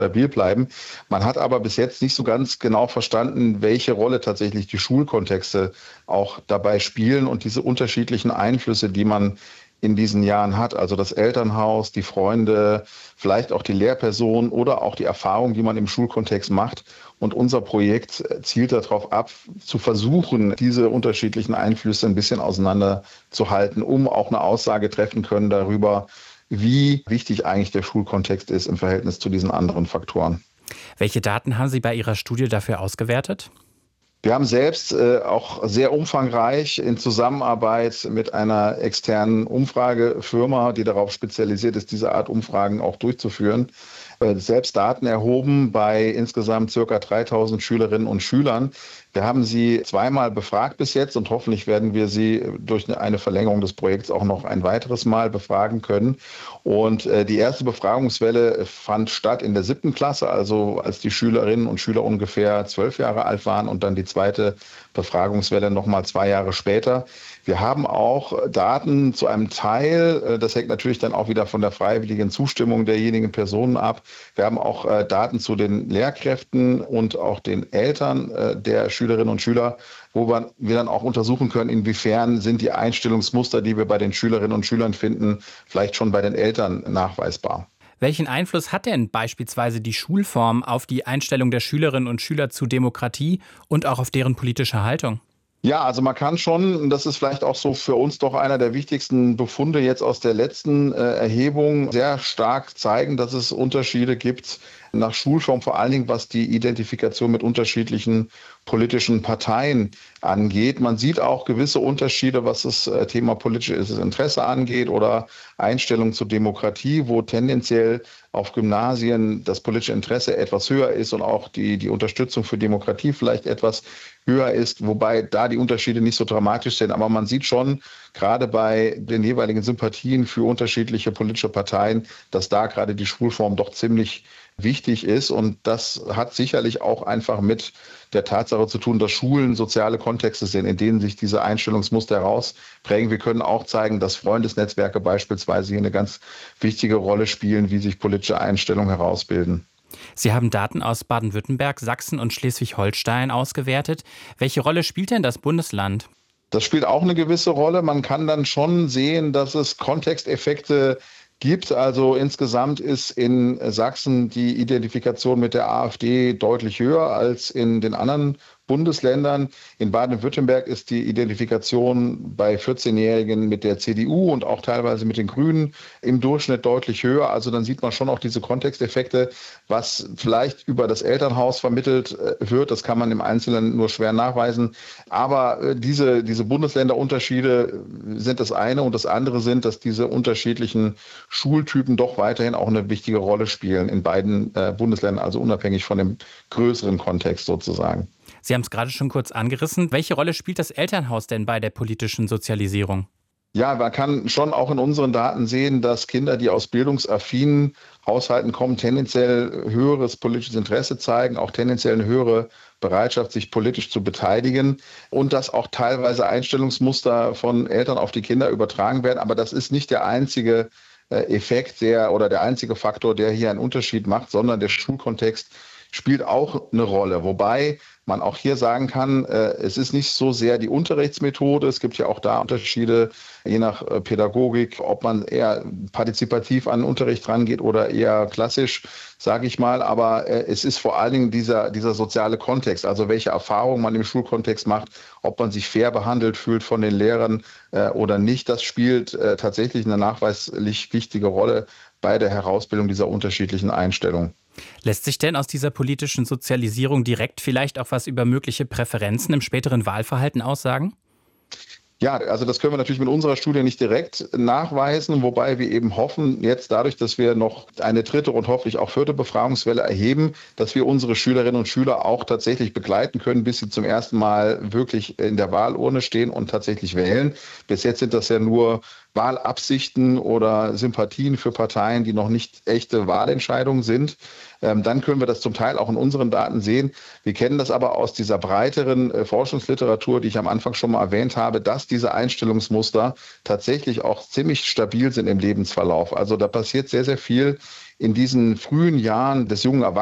stabil bleiben. Man hat aber bis jetzt nicht so ganz genau verstanden, welche Rolle tatsächlich die Schulkontexte auch dabei spielen und diese unterschiedlichen Einflüsse, die man in diesen Jahren hat. Also das Elternhaus, die Freunde, vielleicht auch die Lehrperson oder auch die Erfahrung, die man im Schulkontext macht. Und unser Projekt zielt darauf ab, zu versuchen, diese unterschiedlichen Einflüsse ein bisschen auseinanderzuhalten, um auch eine Aussage treffen können darüber, wie wichtig eigentlich der Schulkontext ist im Verhältnis zu diesen anderen Faktoren. Welche Daten haben Sie bei Ihrer Studie dafür ausgewertet? Wir haben selbst auch sehr umfangreich in Zusammenarbeit mit einer externen Umfragefirma, die darauf spezialisiert ist, diese Art Umfragen auch durchzuführen, selbst Daten erhoben bei insgesamt ca. 3000 Schülerinnen und Schülern. Wir haben sie zweimal befragt bis jetzt und hoffentlich werden wir sie durch eine Verlängerung des Projekts auch noch ein weiteres Mal befragen können. Und die erste Befragungswelle fand statt in der 7. Klasse, also als die Schülerinnen und Schüler ungefähr 12 Jahre alt waren, und dann die zweite Befragungswelle nochmal 2 Jahre später. Wir haben auch Daten zu einem Teil, das hängt natürlich dann auch wieder von der freiwilligen Zustimmung derjenigen Personen ab. Wir haben auch Daten zu den Lehrkräften und auch den Eltern der Schülerinnen und Schüler, wo wir dann auch untersuchen können, inwiefern sind die Einstellungsmuster, die wir bei den Schülerinnen und Schülern finden, vielleicht schon bei den Eltern nachweisbar. Welchen Einfluss hat denn beispielsweise die Schulform auf die Einstellung der Schülerinnen und Schüler zu Demokratie und auch auf deren politische Haltung? Ja, also man kann schon, das ist vielleicht auch so für uns doch einer der wichtigsten Befunde jetzt aus der letzten Erhebung, sehr stark zeigen, dass es Unterschiede gibt nach Schulform, vor allen Dingen was die Identifikation mit unterschiedlichen politischen Parteien angeht. Man sieht auch gewisse Unterschiede, was das Thema politisches Interesse angeht oder Einstellung zur Demokratie, wo tendenziell auf Gymnasien das politische Interesse etwas höher ist und auch die Unterstützung für Demokratie vielleicht etwas höher ist, wobei da die Unterschiede nicht so dramatisch sind. Aber man sieht schon, gerade bei den jeweiligen Sympathien für unterschiedliche politische Parteien, dass da gerade die Schulform doch ziemlich wichtig ist. Und das hat sicherlich auch einfach mit der Tatsache zu tun, dass Schulen soziale Kontexte sind, in denen sich diese Einstellungsmuster herausprägen. Wir können auch zeigen, dass Freundesnetzwerke beispielsweise hier eine ganz wichtige Rolle spielen, wie sich politische Einstellungen herausbilden. Sie haben Daten aus Baden-Württemberg, Sachsen und Schleswig-Holstein ausgewertet. Welche Rolle spielt denn das Bundesland? Das spielt auch eine gewisse Rolle. Man kann dann schon sehen, dass es Kontexteffekte gibt. Also insgesamt ist in Sachsen die Identifikation mit der AfD deutlich höher als in den anderen Bundesländern. In Baden-Württemberg ist die Identifikation bei 14-Jährigen mit der CDU und auch teilweise mit den Grünen im Durchschnitt deutlich höher. Also dann sieht man schon auch diese Kontexteffekte, was vielleicht über das Elternhaus vermittelt wird. Das kann man im Einzelnen nur schwer nachweisen. Aber diese Bundesländerunterschiede sind das eine, und das andere sind, dass diese unterschiedlichen Schultypen doch weiterhin auch eine wichtige Rolle spielen in beiden Bundesländern, also unabhängig von dem größeren Kontext sozusagen. Sie haben es gerade schon kurz angerissen. Welche Rolle spielt das Elternhaus denn bei der politischen Sozialisierung? Ja, man kann schon auch in unseren Daten sehen, dass Kinder, die aus bildungsaffinen Haushalten kommen, tendenziell höheres politisches Interesse zeigen, auch tendenziell eine höhere Bereitschaft, sich politisch zu beteiligen, und dass auch teilweise Einstellungsmuster von Eltern auf die Kinder übertragen werden. Aber das ist nicht der einzige Effekt oder der einzige Faktor, der hier einen Unterschied macht, sondern der Schulkontext spielt auch eine Rolle. Wobei man auch hier sagen kann, es ist nicht so sehr die Unterrichtsmethode. Es gibt ja auch da Unterschiede, je nach Pädagogik, ob man eher partizipativ an den Unterricht rangeht oder eher klassisch, sage ich mal. Aber es ist vor allen Dingen dieser soziale Kontext, also welche Erfahrungen man im Schulkontext macht, ob man sich fair behandelt fühlt von den Lehrern oder nicht. Das spielt tatsächlich eine nachweislich wichtige Rolle bei der Herausbildung dieser unterschiedlichen Einstellungen. Lässt sich denn aus dieser politischen Sozialisierung direkt vielleicht auch was über mögliche Präferenzen im späteren Wahlverhalten aussagen? Ja, also das können wir natürlich mit unserer Studie nicht direkt nachweisen, wobei wir eben hoffen, jetzt dadurch, dass wir noch eine dritte und hoffentlich auch vierte Befragungswelle erheben, dass wir unsere Schülerinnen und Schüler auch tatsächlich begleiten können, bis sie zum ersten Mal wirklich in der Wahlurne stehen und tatsächlich wählen. Bis jetzt sind das ja nur Wahlabsichten oder Sympathien für Parteien, die noch nicht echte Wahlentscheidungen sind. Dann können wir das zum Teil auch in unseren Daten sehen. Wir kennen das aber aus dieser breiteren Forschungsliteratur, die ich am Anfang schon mal erwähnt habe, dass diese Einstellungsmuster tatsächlich auch ziemlich stabil sind im Lebensverlauf. Also da passiert sehr, sehr viel in diesen frühen Jahren des jungen